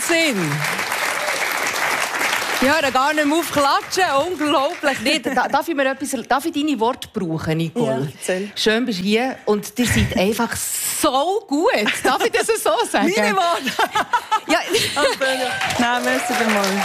Wahnsinn! Ich höre gar nicht mehr aufklatschen. Unglaublich. Nicht. Darf ich deine Worte brauchen, Nicole? Ja, schön bist du hier und ihr seid einfach so gut. Darf ich das so sagen? Meine Worte? Ja. Nein, merci vielmals.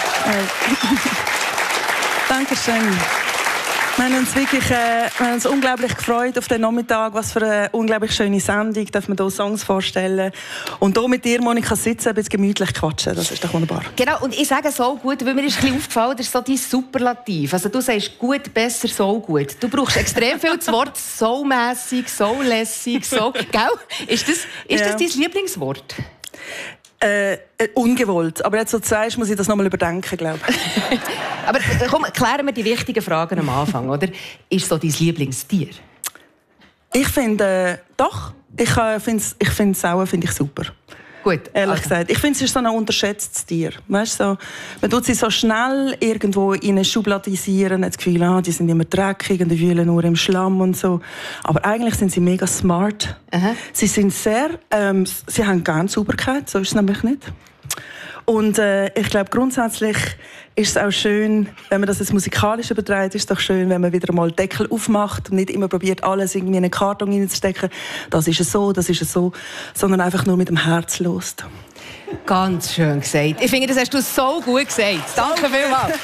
Dankeschön. Wir haben uns unglaublich gefreut auf den Nachmittag. Was für eine unglaublich schöne Sendung. Darf man hier Songs vorstellen. Und hier mit dir, Monika, sitzen, ein bisschen gemütlich quatschen. Das ist doch wunderbar. Genau, und ich sage so gut, weil mir ist ein bisschen aufgefallen, das ist so dein Superlativ. Also du sagst gut, besser, so gut. Du brauchst extrem viel das Wort so mässig, so lässig, so... Gell? Ist das dein Lieblingswort? Ungewollt. Aber jetzt so sagst, muss ich das nochmal überdenken, glaube ich. Aber komm, klären wir die wichtigen Fragen am Anfang, oder? Ist so dein Lieblingstier? Ich finde, doch. Ich finde Sauen finde ich super. Gut. Ehrlich gesagt. Ich finde, es ist so ein unterschätztes Tier. Weißt, so, man tut sie so schnell irgendwo in eine Schubladisieren, hat das Gefühl, die sind immer dreckig und die wühlen nur im Schlamm und so. Aber eigentlich sind sie mega smart. Aha. Sie sind sie haben gerne Sauberkeit, so ist es nämlich nicht. Und ich glaube, grundsätzlich ist es auch schön, wenn man das jetzt musikalisch überträgt, ist es doch schön, wenn man wieder mal den Deckel aufmacht und nicht immer probiert, alles irgendwie in einen Karton reinzustecken. Das ist es so, sondern einfach nur mit dem Herz lost. Ganz schön gesagt. Ich finde, das hast du so gut gesagt. Danke vielmals.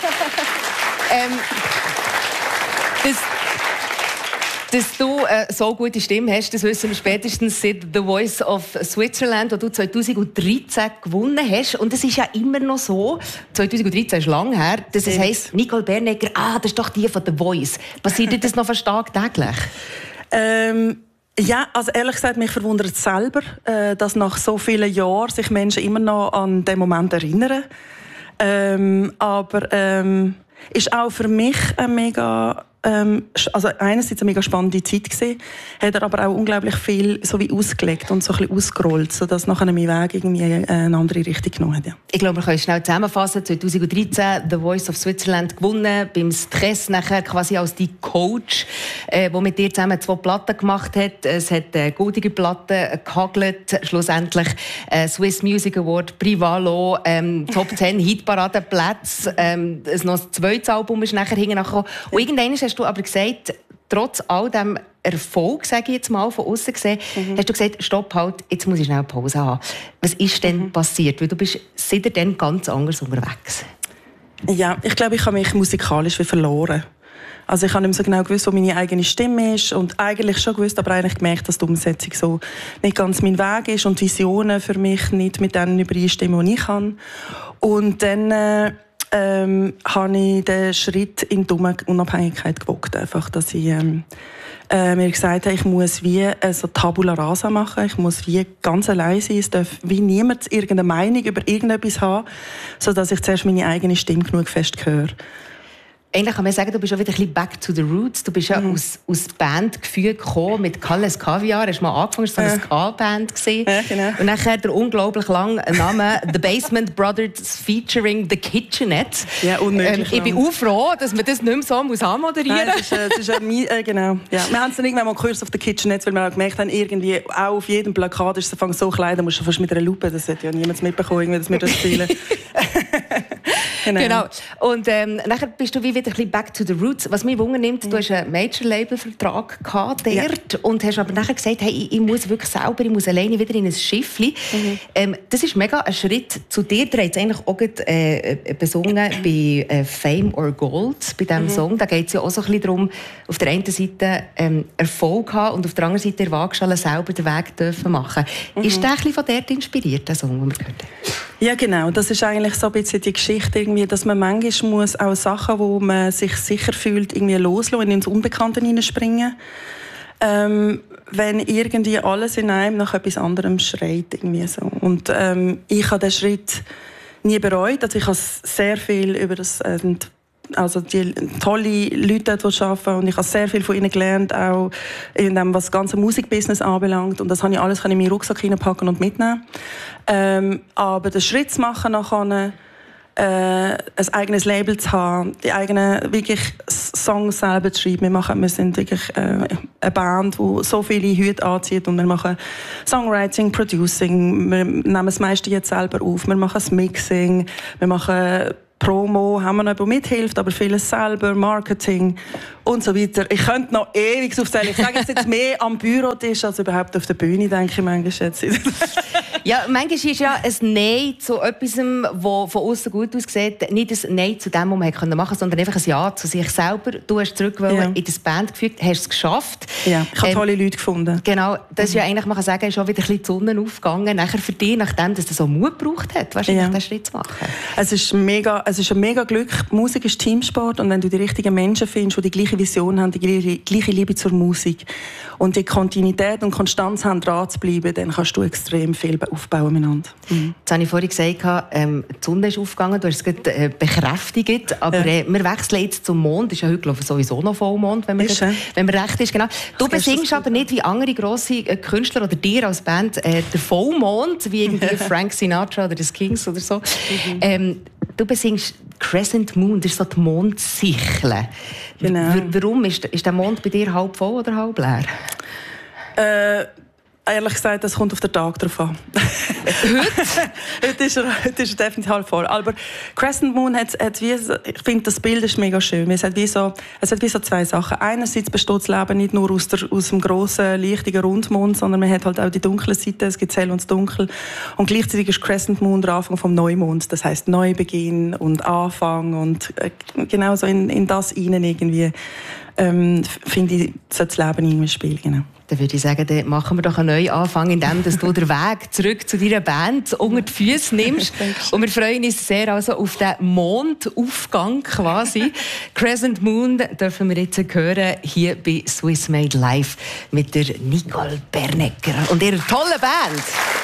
Dass du so gute Stimme hast, das wissen wir spätestens seit «The Voice of Switzerland», wo du 2013 gewonnen hast. Und es ist ja immer noch so, 2013 ist lang her, dass es heisst, Nicole Bernegger, das ist doch die von «The Voice». Passiert dir das noch fast tagtäglich? Ja, also ehrlich gesagt, mich verwundert es selber, dass nach so vielen Jahren sich Menschen immer noch an den Moment erinnern. Aber ist auch für mich ein mega... also einerseits eine mega spannende Zeit gewesen, hat er aber auch unglaublich viel so wie ausgelegt und so ein bisschen ausgerollt, sodass nachher mein Weg irgendwie eine andere Richtung genommen hat. Ja. Ich glaube, wir können schnell zusammenfassen. 2013 «The Voice of Switzerland» gewonnen, beim Stress nachher quasi als die Coach, der mit dir zusammen 2 Platten gemacht hat. Es hat goldige Platten gehagelt, schlussendlich Swiss Music Award, Privalo, Top 10 Hitparadenplätze, noch ein zweites Album ist nachher hingekommen. Und irgendwann hast du aber gesagt, trotz all dem Erfolg, sage ich jetzt mal, von außen gesehen, hast du gesagt, stopp, halt, jetzt muss ich schnell Pause haben. Was ist denn passiert? Weil du bist seitdem ganz anders unterwegs. Ja, ich glaube, ich habe mich musikalisch wie verloren. Also ich habe nicht mehr so genau gewusst, wo meine eigene Stimme ist und eigentlich schon gewusst, aber eigentlich gemerkt, dass die Umsetzung so nicht ganz mein Weg ist und Visionen für mich nicht mit denen übereinstimmen, die ich habe. Und dann habe ich den Schritt in die Unabhängigkeit gewagt, einfach, dass ich mir gesagt habe, ich muss wie so Tabula rasa machen, ich muss wie ganz allein sein, es darf wie niemand irgendeine Meinung über irgendetwas haben, sodass ich zuerst meine eigene Stimme genug fest höre. Eigentlich kann man sagen, du bist auch wieder ein bisschen back to the roots. Du bist ja aus Bandgefühl gekommen mit Kalles Kaviar. Hast mal angefangen, das war so eine Ska-Band. Ja, genau. Und dann der unglaublich lange Name «The Basement Brothers featuring The Kitchenette». Ja, unmöglich. Ich bin auch froh, dass man das nicht mehr so anmoderieren muss. Nein, das ist genau. Ja. Wir haben es dann irgendwann mal gehört auf The Kitchenette, weil wir auch gemerkt haben, irgendwie auch auf jedem Plakat ist es so klein, da musst du fast mit einer Lupe, das hat ja niemand mitbekommen, dass wir das spielen. Genau. Und nachher bist du wieder ein bisschen back to the roots. Was mich wundernimmt, du hast einen Major-Label-Vertrag gehabt dort und hast aber nachher gesagt, hey, ich muss wirklich selber, ich muss alleine wieder in ein Schiffli. Das ist mega ein Schritt zu dir. Du hast eigentlich auch besungen bei «Fame or Gold», bei diesem Song. Da geht es ja auch so ein bisschen darum, auf der einen Seite Erfolg haben und auf der anderen Seite der Waagschale selber den Weg dürfen machen. Ist der ein bisschen von dort inspiriert, der Song, den wir gehört haben? Ja, genau. Das ist eigentlich so ein bisschen die Geschichte, irgendwie, dass man manchmal muss auch Sachen, wo man sich sicher fühlt, irgendwie loslassen und ins Unbekannte hineinspringen. Wenn irgendwie alles in einem nach etwas anderem schreit. Irgendwie so. Und ich habe den Schritt nie bereut. Also ich habe sehr viel über das... also die tolle Leute, die arbeiten, und ich habe sehr viel von ihnen gelernt, auch in dem, was das ganze Musikbusiness anbelangt. Und das habe ich alles in meinen Rucksack hineinpacken und mitnehmen. Aber den Schritt zu machen nachher, ein eigenes Label zu haben, die eigenen wirklich Songs selber zu schreiben. Wir sind wirklich eine Band, die so viele Hüte anzieht und wir machen Songwriting, Producing, wir nehmen das meiste jetzt selber auf, wir machen das Mixing, wir machen Promo, haben wir noch jemand mithilft, aber vieles selber, Marketing und so weiter. Ich könnte noch ewig aufzählen. Ich sage jetzt mehr am Bürotisch als überhaupt auf der Bühne, denke ich manchmal jetzt. Ja, manchmal ist ja ein Nein zu etwas, das von außen gut aussieht, nicht ein Nein zu dem, was man machen konnte, sondern einfach ein Ja zu sich selber. Du hast zurück in das Band gefügt, hast es geschafft. Ja, ich habe tolle Leute gefunden. Genau, das ist ja eigentlich, man kann sagen, ist auch wieder ein bisschen die Sonne aufgegangen, nachher für dich, nachdem das so Mut gebraucht hat, wahrscheinlich den Schritt zu machen. Es ist ein mega Glück. Musik ist Teamsport und wenn du die richtigen Menschen findest, die die gleiche Vision haben, die gleiche Liebe zur Musik und die Kontinuität und Konstanz haben, dran zu bleiben, dann kannst du extrem viel aufbauen miteinander. Jetzt habe ich vorhin gesagt, die Sonne ist aufgegangen, du hast es gerade bekräftigt, aber wir wechseln jetzt zum Mond. Das ist ja heute glaube ich, sowieso noch Vollmond, wenn man recht ist. Genau. Du besingst aber nicht wie andere grosse Künstler oder dir als Band der Vollmond, wie irgendwie Frank Sinatra oder die Kings oder so. Du besingst Crescent Moon, das ist so die Mondsichel. Genau. Warum? Ist der Mond bei dir halb voll oder halb leer? Ehrlich gesagt, das kommt auf den Tag drauf an. Heute ist er definitiv halb voll. Aber Crescent Moon hat wie, ich finde, das Bild ist mega schön. Es hat wie so zwei Sachen. Einerseits besteht das Leben nicht nur aus dem grossen, lichtigen Rundmond, sondern man hat halt auch die dunkle Seite, es gibt das Hell und das Dunkel. Und gleichzeitig ist Crescent Moon der Anfang vom Neumond. Das heisst Neubeginn und Anfang und genau so in das hinein irgendwie finde ich, sollte das Leben irgendwie spielen. Genau. Dann würde ich sagen, dann machen wir doch einen neuen Anfang, indem du den Weg zurück zu deiner Band unter die Füße nimmst. Und wir freuen uns sehr also auf den Mondaufgang quasi. Crescent Moon dürfen wir jetzt hören hier bei Swiss Made Live mit der Nicole Bernecker und ihrer tollen Band.